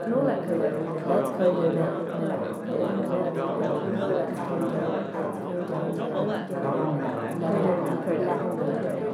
Nu là cười, let's call you now. No.